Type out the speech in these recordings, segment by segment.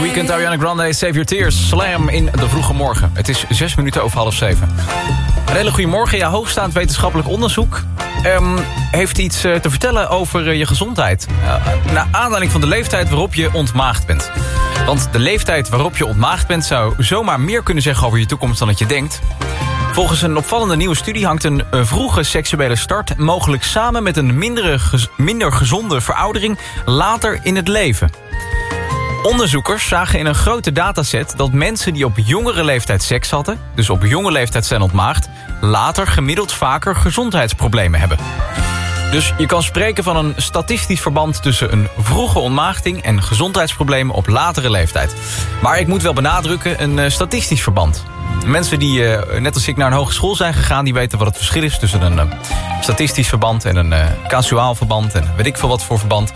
Weeknd, Ariana Grande, Save Your Tears. Slam in de vroege morgen. Het is 6 minuten over 6:30. Een hele goede morgen. Ja, hoogstaand wetenschappelijk onderzoek heeft iets te vertellen over je gezondheid. Naar aanleiding van de leeftijd waarop je ontmaagd bent. Want de leeftijd waarop je ontmaagd bent zou zomaar meer kunnen zeggen over je toekomst dan dat je denkt. Volgens een opvallende nieuwe studie hangt een vroege seksuele start mogelijk samen met een minder gezonde veroudering later in het leven. Onderzoekers zagen in een grote dataset dat mensen die op jongere leeftijd seks hadden, dus op jonge leeftijd zijn ontmaagd, later gemiddeld vaker gezondheidsproblemen hebben. Dus je kan spreken van een statistisch verband tussen een vroege ontmaagding en gezondheidsproblemen op latere leeftijd. Maar ik moet wel benadrukken, een statistisch verband. Mensen die net als ik naar een hogeschool zijn gegaan, die weten wat het verschil is tussen een statistisch verband en een casuaal verband en weet ik veel wat voor verband.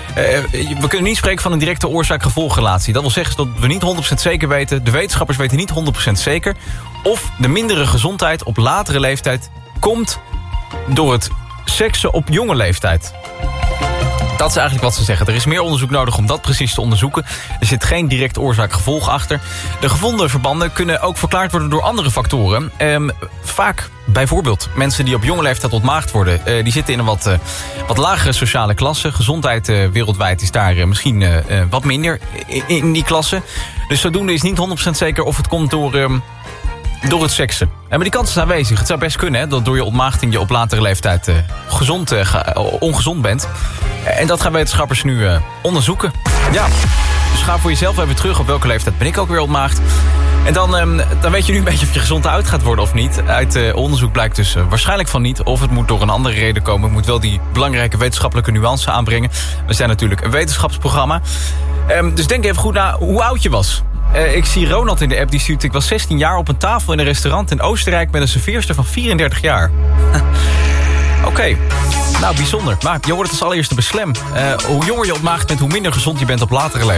We kunnen niet spreken van een directe oorzaak-gevolgrelatie. Dat wil zeggen dat we niet 100% zeker weten, de wetenschappers weten niet 100% zeker of de mindere gezondheid op latere leeftijd komt door het seksen op jonge leeftijd. Dat is eigenlijk wat ze zeggen. Er is meer onderzoek nodig om dat precies te onderzoeken. Er zit geen direct oorzaak-gevolg achter. De gevonden verbanden kunnen ook verklaard worden door andere factoren. Vaak bijvoorbeeld mensen die op jonge leeftijd ontmaagd worden, die zitten in een wat lagere sociale klasse. Gezondheid wereldwijd is daar misschien wat minder in die klasse. Dus zodoende is niet 100% zeker of het komt door het seksen. Maar die kans is aanwezig. Het zou best kunnen hè, dat door je ontmaagding je op latere leeftijd ongezond bent. En dat gaan wetenschappers nu onderzoeken. Ja, dus ga voor jezelf even terug op welke leeftijd ben ik ook weer ontmaagd. En dan weet je nu een beetje of je gezond oud gaat worden of niet. Uit onderzoek blijkt dus waarschijnlijk van niet. Of het moet door een andere reden komen. Ik moet wel die belangrijke wetenschappelijke nuance aanbrengen. We zijn natuurlijk een wetenschapsprogramma. Dus denk even goed na hoe oud je was. Ik zie Ronald in de app, die stuurt: ik was 16 jaar op een tafel in een restaurant in Oostenrijk met een serveerster van 34 jaar. Oké. Nou, bijzonder. Maar je hoort het als allereerste bij Slam. Hoe jonger je ontmaagd bent, hoe minder gezond je bent op latere leeftijd.